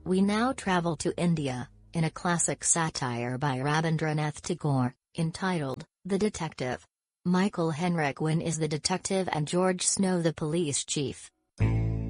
We now travel to India, in a classic satire by Rabindranath Tagore, entitled, The Detective. Michael Henrik Wynne is the detective and George Snow the police chief.